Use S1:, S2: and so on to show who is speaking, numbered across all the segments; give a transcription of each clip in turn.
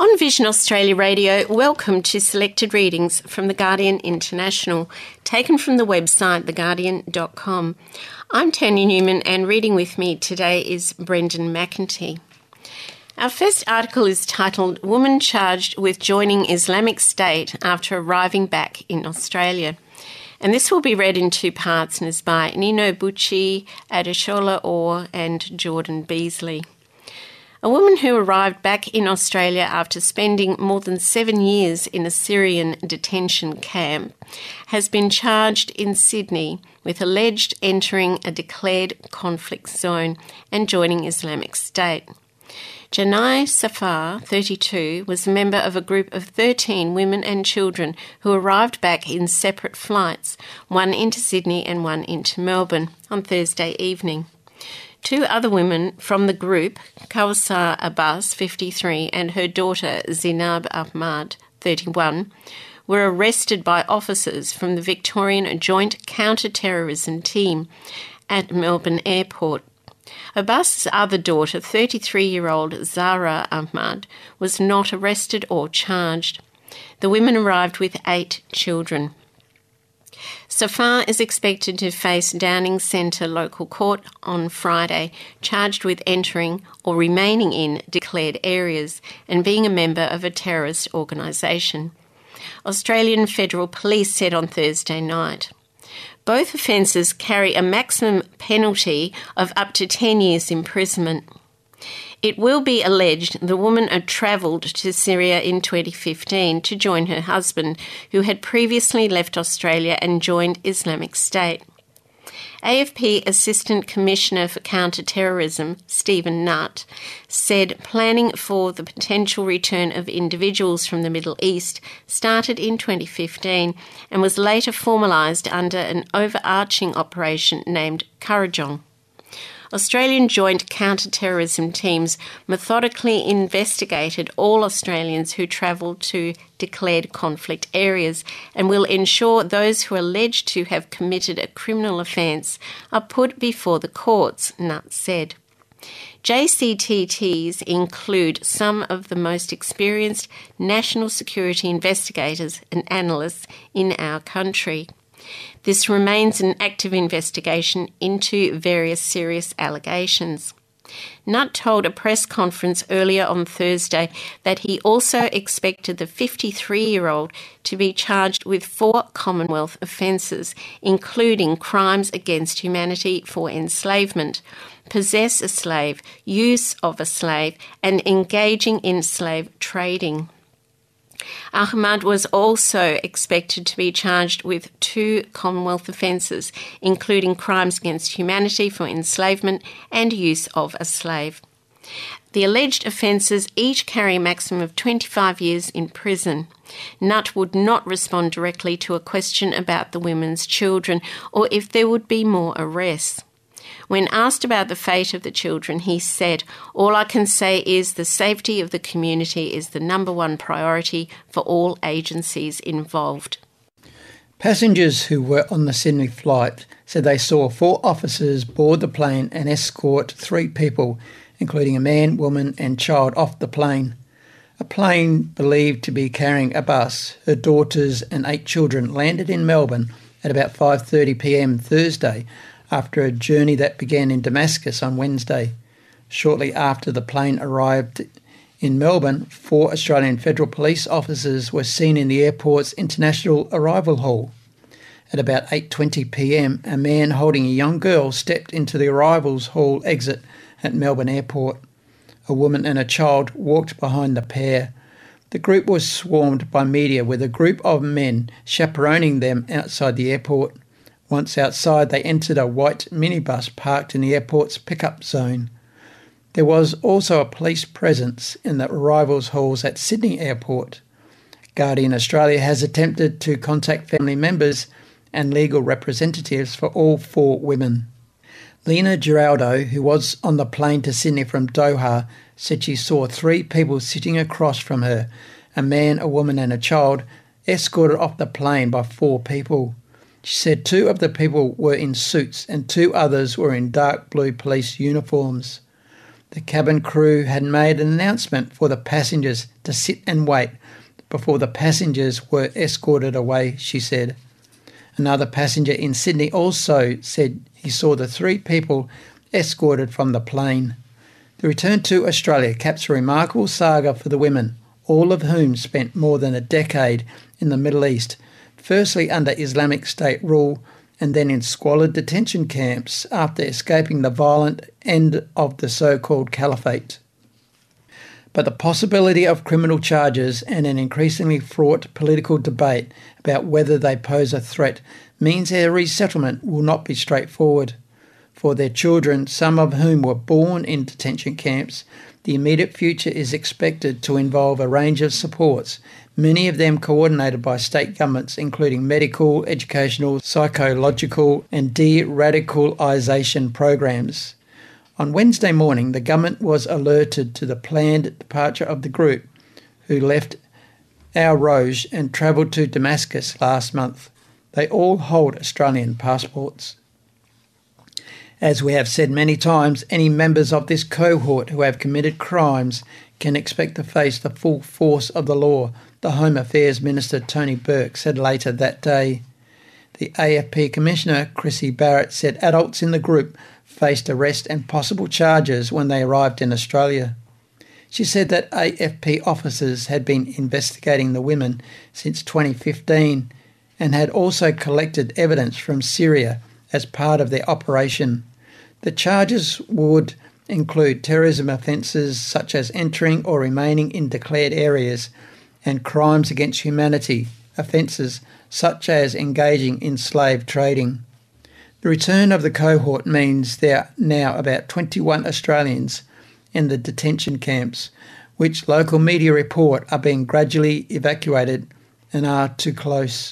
S1: On Vision Australia Radio, welcome to selected readings from The Guardian International, taken from the website theguardian.com. I'm Tanya Newman, and reading with me today is Brendan McEntee. Our first article is titled Woman Charged with Joining Islamic State After Arriving Back in Australia. And this will be read in two parts and is by Nino Bucci, Adeshola Orr and Jordan Beasley. A woman who arrived back in Australia after spending more than 7 years in a Syrian detention camp has been charged in Sydney with alleged entering a declared conflict zone and joining Islamic State. Janai Safar, 32, was a member of a group of 13 women and children who arrived back in separate flights, one into Sydney and one into Melbourne, on Thursday evening. Two other women from the group, Kawsar Abbas, 53, and her daughter Zinab Ahmad, 31, were arrested by officers from the Victorian Joint Counter-Terrorism Team at Melbourne Airport. Abbas's other daughter, 33-year-old Zahra Ahmad, was not arrested or charged. The women arrived with 8 children. Safar is expected to face Downing Centre Local Court on Friday, charged with entering or remaining in declared areas and being a member of a terrorist organisation. Australian Federal Police said on Thursday night. Both offences carry a maximum penalty of up to 10 years imprisonment. It will be alleged the woman had travelled to Syria in 2015 to join her husband, who had previously left Australia and joined Islamic State. AFP Assistant Commissioner for Counter-Terrorism, Stephen Nutt, said planning for the potential return of individuals from the Middle East started in 2015 and was later formalised under an overarching operation named Kurrajong. Australian Joint Counter-Terrorism teams methodically investigated all Australians who travelled to declared conflict areas and will ensure those who are alleged to have committed a criminal offence are put before the courts, Nutt said. JCTTs include some of the most experienced national security investigators and analysts in our country. This remains an active investigation into various serious allegations. Nutt told a press conference earlier on Thursday that he also expected the 53-year-old to be charged with 4 Commonwealth offences, including crimes against humanity for enslavement, possess a slave, use of a slave, and engaging in slave trading. Ahmad was also expected to be charged with 2 Commonwealth offences, including crimes against humanity for enslavement and use of a slave. The alleged offences each carry a maximum of 25 years in prison. Nutt would not respond directly to a question about the women's children or if there would be more arrests. When asked about the fate of the children, he said, "All I can say is the safety of the community is the number one priority for all agencies involved."
S2: Passengers who were on the Sydney flight said they saw 4 officers board the plane and escort 3 people, including a man, woman and child, off the plane. A plane believed to be carrying Abbas, her daughters and 8 children landed in Melbourne at about 5:30 p.m. Thursday, after a journey that began in Damascus on Wednesday. Shortly after the plane arrived in Melbourne, 4 Australian Federal Police officers were seen in the airport's International Arrival Hall. At about 8:20 p.m, a man holding a young girl stepped into the Arrivals Hall exit at Melbourne Airport. A woman and a child walked behind the pair. The group was swarmed by media, with a group of men chaperoning them outside the airport. Once outside, they entered a white minibus parked in the airport's pickup zone. There was also a police presence in the arrivals halls at Sydney Airport. Guardian Australia has attempted to contact family members and legal representatives for all 4 women. Lena Giraldo, who was on the plane to Sydney from Doha, said she saw 3 people sitting across from her, a man, a woman and a child, escorted off the plane by 4 people. She said 2 of the people were in suits and 2 others were in dark blue police uniforms. The cabin crew had made an announcement for the passengers to sit and wait before the passengers were escorted away, she said. Another passenger in Sydney also said he saw the 3 people escorted from the plane. The return to Australia caps a remarkable saga for the women, all of whom spent more than a decade in the Middle East, firstly under Islamic State rule and then in squalid detention camps after escaping the violent end of the so-called caliphate. But the possibility of criminal charges and an increasingly fraught political debate about whether they pose a threat means their resettlement will not be straightforward. For their children, some of whom were born in detention camps, the immediate future is expected to involve a range of supports, many of them coordinated by state governments, including medical, educational, psychological and de-radicalisation programs. On Wednesday morning, the government was alerted to the planned departure of the group, who left Al Rouge and travelled to Damascus last month. They all hold Australian passports. As we have said many times, any members of this cohort who have committed crimes can expect to face the full force of the law, the Home Affairs Minister Tony Burke said later that day. The AFP Commissioner Chrissy Barrett said adults in the group faced arrest and possible charges when they arrived in Australia. She said that AFP officers had been investigating the women since 2015 and had also collected evidence from Syria as part of their operation. The charges would include terrorism offences such as entering or remaining in declared areas and crimes against humanity, offences such as engaging in slave trading. The return of the cohort means there are now about 21 Australians in the detention camps, which local media report are being gradually evacuated and are too close.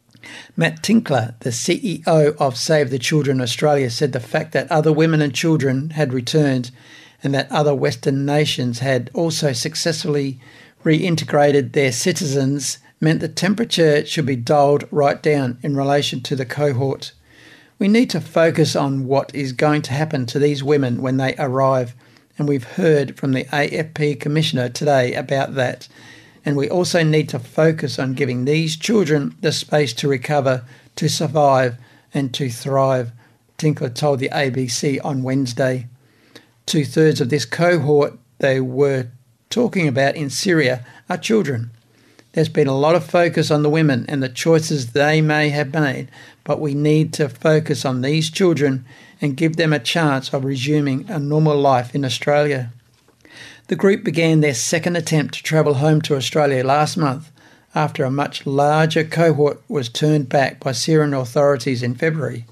S2: Matt Tinkler, the CEO of Save the Children Australia, said the fact that other women and children had returned and that other Western nations had also successfully reintegrated their citizens meant the temperature should be dialed right down in relation to the cohort. We need to focus on what is going to happen to these women when they arrive, and we've heard from the AFP Commissioner today about that. And we also need to focus on giving these children the space to recover, to survive and to thrive, Tinkler told the ABC on Wednesday. 2/3 of this cohort they were talking about in Syria are children. There's been a lot of focus on the women and the choices they may have made, but we need to focus on these children and give them a chance of resuming a normal life in Australia. The group began their second attempt to travel home to Australia last month after a much larger cohort was turned back by Syrian authorities in February.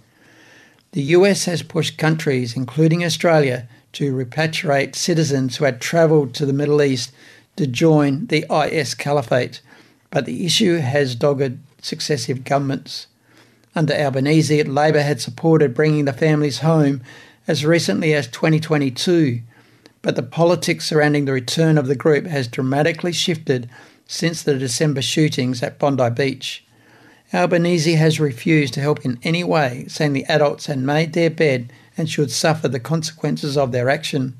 S2: The US has pushed countries, including Australia, to repatriate citizens who had travelled to the Middle East to join the IS Caliphate, but the issue has dogged successive governments. Under Albanese, Labor had supported bringing the families home as recently as 2022, but the politics surrounding the return of the group has dramatically shifted since the December shootings at Bondi Beach. Albanese has refused to help in any way, saying the adults had made their bed and should suffer the consequences of their action.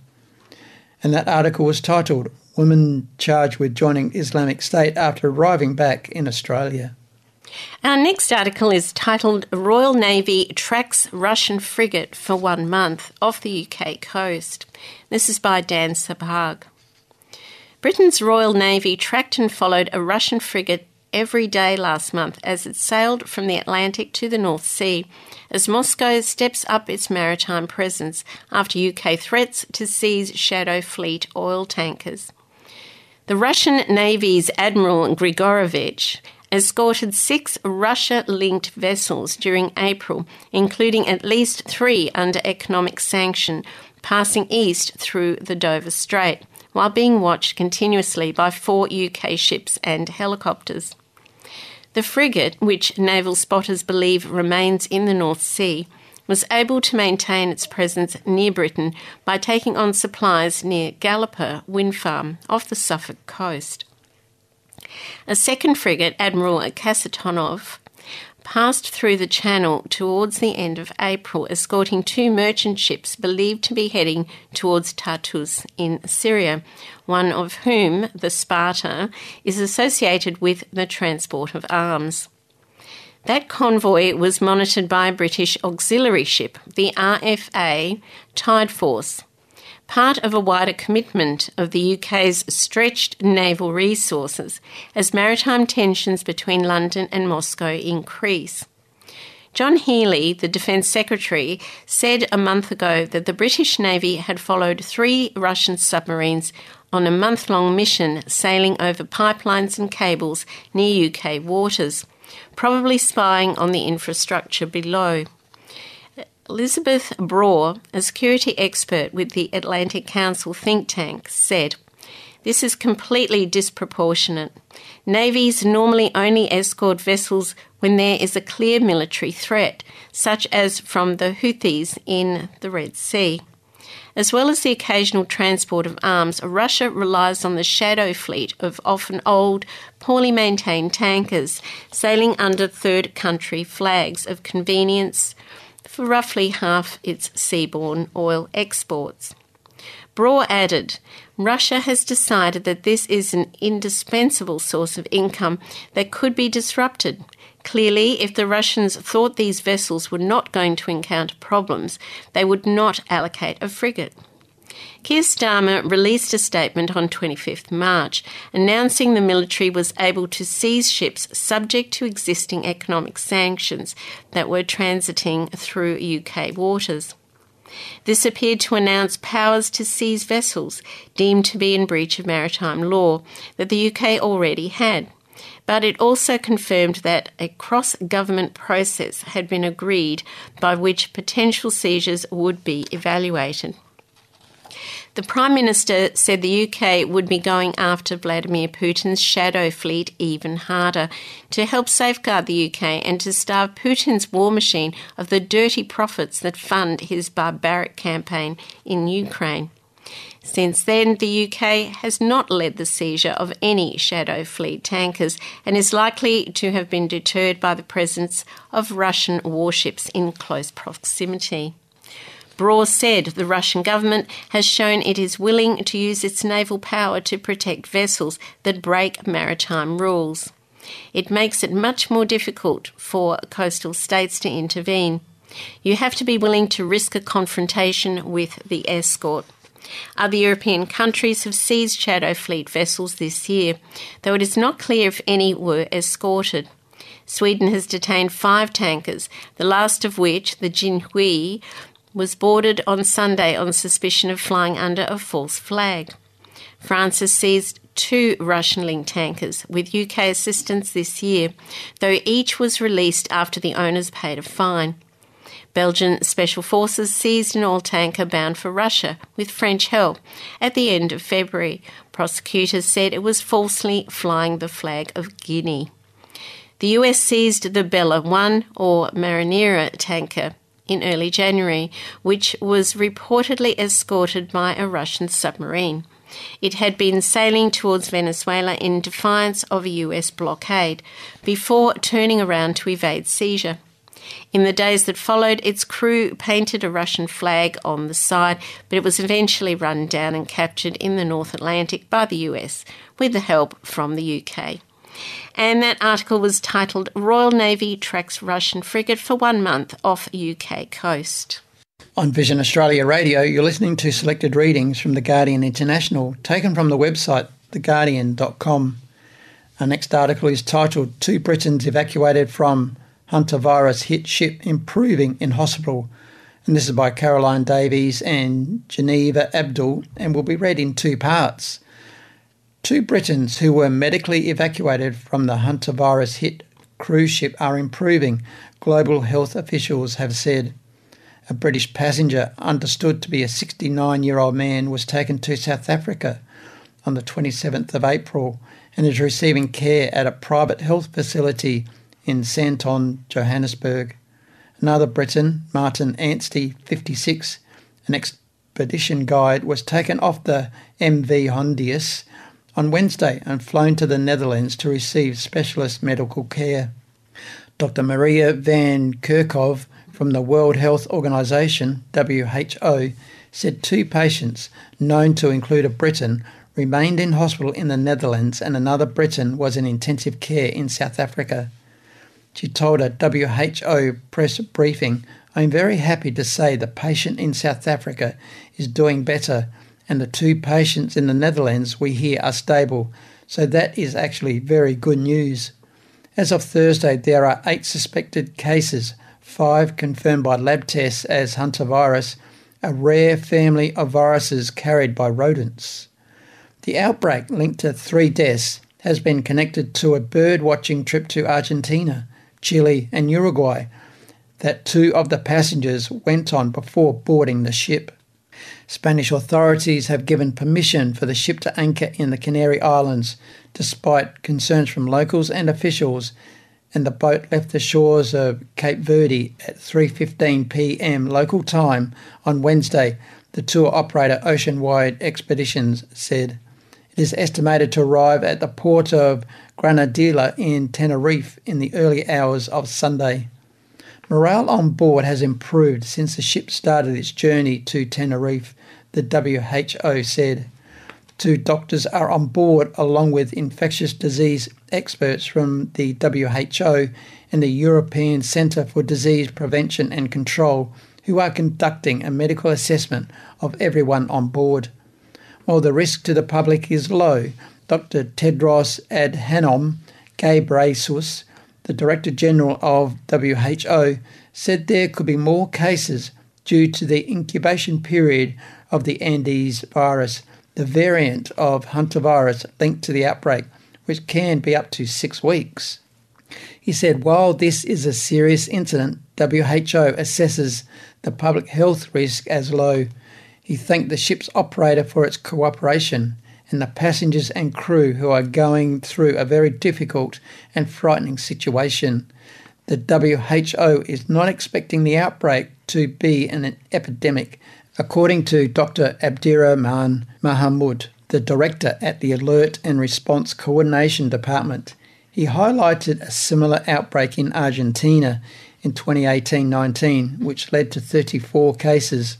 S2: And that article was titled, "Women Charged with Joining Islamic State After Arriving Back in Australia."
S1: Our next article is titled "Royal Navy Tracks Russian Frigate for 1 Month Off the UK Coast." This is by Dan Sabag. Britain's Royal Navy tracked and followed a Russian frigate every day last month as it sailed from the Atlantic to the North Sea, as Moscow steps up its maritime presence after UK threats to seize shadow fleet oil tankers. The Russian Navy's Admiral Grigorovich escorted 6 Russia-linked vessels during April, including at least 3 under economic sanction, passing east through the Dover Strait, while being watched continuously by 4 UK ships and helicopters. The frigate, which naval spotters believe remains in the North Sea, was able to maintain its presence near Britain by taking on supplies near Galloper wind farm off the Suffolk coast. A second frigate, Admiral Kasatonov, passed through the Channel towards the end of April, escorting 2 merchant ships believed to be heading towards Tartus in Syria, one of whom, the Sparta, is associated with the transport of arms. That convoy was monitored by a British auxiliary ship, the RFA Tide Force, part of a wider commitment of the UK's stretched naval resources as maritime tensions between London and Moscow increase. John Healey, the Defence Secretary, said a month ago that the British Navy had followed 3 Russian submarines on a month-long mission sailing over pipelines and cables near UK waters, probably spying on the infrastructure below. Elizabeth Braw, a security expert with the Atlantic Council think tank, said, "This is completely disproportionate. Navies normally only escort vessels when there is a clear military threat, such as from the Houthis in the Red Sea. As well as the occasional transport of arms, Russia relies on the shadow fleet of often old, poorly maintained tankers sailing under third country flags of convenience for roughly half its seaborne oil exports." Braw added, "Russia has decided that this is an indispensable source of income that could be disrupted. Clearly, if the Russians thought these vessels were not going to encounter problems, they would not allocate a frigate." Keir Starmer released a statement on 25th March, announcing the military was able to seize ships subject to existing economic sanctions that were transiting through UK waters. This appeared to announce powers to seize vessels deemed to be in breach of maritime law that the UK already had. But it also confirmed that a cross-government process had been agreed by which potential seizures would be evaluated. The Prime Minister said the UK would be going after Vladimir Putin's shadow fleet even harder to help safeguard the UK and to starve Putin's war machine of the dirty profits that fund his barbaric campaign in Ukraine. Since then, the UK has not led the seizure of any shadow fleet tankers and is likely to have been deterred by the presence of Russian warships in close proximity. Braw said the Russian government has shown it is willing to use its naval power to protect vessels that break maritime rules. It makes it much more difficult for coastal states to intervene. You have to be willing to risk a confrontation with the escort. Other European countries have seized shadow fleet vessels this year, though it is not clear if any were escorted. Sweden has detained 5 tankers, the last of which, the Jinhui, was boarded on Sunday on suspicion of flying under a false flag. France has seized 2 Russian-linked tankers with UK assistance this year, though each was released after the owners paid a fine. Belgian Special Forces seized an oil tanker bound for Russia with French help at the end of February. Prosecutors said it was falsely flying the flag of Guinea. The US seized the Bella 1 or Marinera tanker in early January, which was reportedly escorted by a Russian submarine. It had been sailing towards Venezuela in defiance of a US blockade before turning around to evade seizure. In the days that followed, its crew painted a Russian flag on the side, but it was eventually run down and captured in the North Atlantic by the US with the help from the UK. And that article was titled "Royal Navy Tracks Russian Frigate for 1 Month Off UK Coast."
S2: On Vision Australia Radio, you're listening to selected readings from The Guardian International, taken from the website theguardian.com. Our next article is titled "Two Britons Evacuated from Hantavirus Hit Ship Improving in Hospital," and this is by Caroline Davies and Geneva Abdul, and will be read in 2 parts. 2 Britons who were medically evacuated from the hantavirus hit cruise ship are improving, global health officials have said. A British passenger, understood to be a 69-year-old man, was taken to South Africa on the 27th of April and is receiving care at a private health facility in Sandton, Johannesburg. Another Briton, Martin Anstey, 56, an expedition guide, was taken off the MV Hondius on Wednesday and flown to the Netherlands to receive specialist medical care. Dr. Maria Van Kerkhove from the World Health Organization, WHO, said 2 patients, known to include a Briton, remained in hospital in the Netherlands and another Briton was in intensive care in South Africa. She told a WHO press briefing, "I'm very happy to say the patient in South Africa is doing better and the 2 patients in the Netherlands we hear are stable, so that is actually very good news." As of Thursday, there are 8 suspected cases, 5 confirmed by lab tests as hantavirus, a rare family of viruses carried by rodents. The outbreak, linked to 3 deaths, has been connected to a bird-watching trip to Argentina, Chile and Uruguay that 2 of the passengers went on before boarding the ship. Spanish authorities have given permission for the ship to anchor in the Canary Islands, despite concerns from locals and officials, and the boat left the shores of Cape Verde at 3:15 p.m. local time on Wednesday, the tour operator Oceanwide Expeditions said. It is estimated to arrive at the port of Granadilla in Tenerife in the early hours of Sunday. Morale on board has improved since the ship started its journey to Tenerife, the WHO said. 2 doctors are on board along with infectious disease experts from the WHO and the European Centre for Disease Prevention and Control, who are conducting a medical assessment of everyone on board. While the risk to the public is low, Dr. Tedros Adhanom Ghebreyesus, the Director General of WHO, said there could be more cases due to the incubation period of the Andes virus, the variant of hantavirus linked to the outbreak, which can be up to 6 weeks. He said while this is a serious incident, WHO assesses the public health risk as low. He thanked the ship's operator for its cooperation and the passengers and crew who are going through a very difficult and frightening situation. The WHO is not expecting the outbreak to be an epidemic, according to Dr. Abdirahman Mahmoud, the director at the Alert and Response Coordination Department. He highlighted a similar outbreak in Argentina in 2018-19, which led to 34 cases.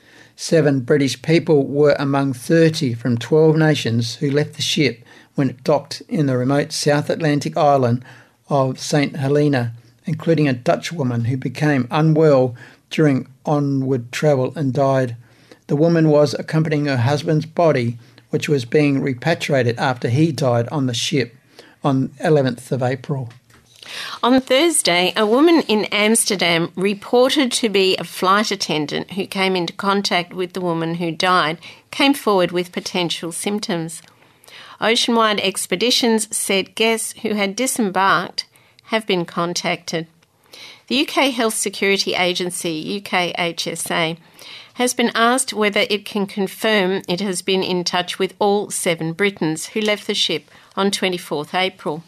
S2: 7 British people were among 30 from 12 nations who left the ship when it docked in the remote South Atlantic island of St. Helena, including a Dutch woman who became unwell during onward travel and died. The woman was accompanying her husband's body, which was being repatriated after he died on the ship on 11th of April.
S1: On Thursday, a woman in Amsterdam reported to be a flight attendant who came into contact with the woman who died came forward with potential symptoms. Oceanwide Expeditions said guests who had disembarked have been contacted. The UK Health Security Agency, UKHSA, has been asked whether it can confirm it has been in touch with all 7 Britons who left the ship on 24th April.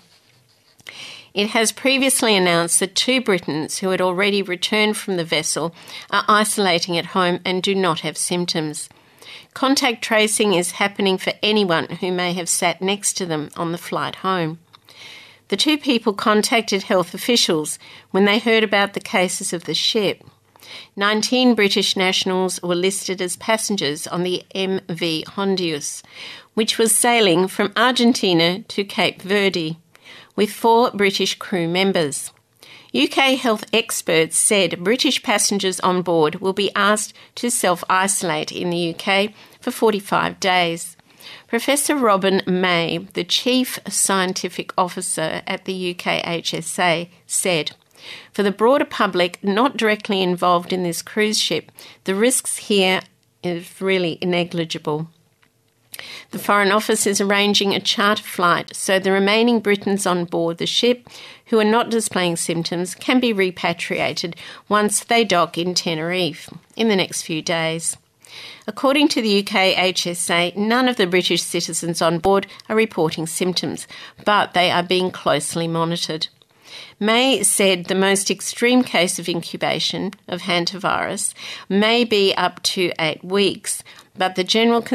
S1: It has previously announced that 2 Britons who had already returned from the vessel are isolating at home and do not have symptoms. Contact tracing is happening for anyone who may have sat next to them on the flight home. The 2 people contacted health officials when they heard about the cases of the ship. 19 British nationals were listed as passengers on the MV Hondius, which was sailing from Argentina to Cape Verde, with 4 British crew members. UK health experts said British passengers on board will be asked to self-isolate in the UK for 45 days. Professor Robin May, the Chief Scientific Officer at the UKHSA, said, "For the broader public not directly involved in this cruise ship, the risks here is really negligible." The Foreign Office is arranging a charter flight so the remaining Britons on board the ship who are not displaying symptoms can be repatriated once they dock in Tenerife in the next few days. According to the UKHSA, none of the British citizens on board are reporting symptoms, but they are being closely monitored. May said the most extreme case of incubation of hantavirus may be up to 8 weeks, but the general